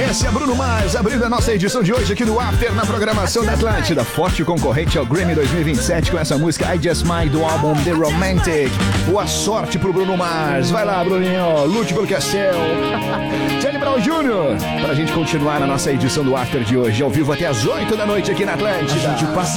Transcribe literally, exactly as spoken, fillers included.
sequência, Bruno Mars abrindo a nossa edição de hoje aqui no After na programação da Atlântida. Forte concorrente ao Grammy dois mil e vinte e sete com essa música I Just Might do álbum The Romantic. Boa sorte pro Bruno Mars. Vai lá, Bruninho, lute pelo que é seu. Charlie Brown Júnior, pra gente continuar a nossa edição do After de hoje, ao vivo até as oito da noite aqui na Atlântida. A gente passa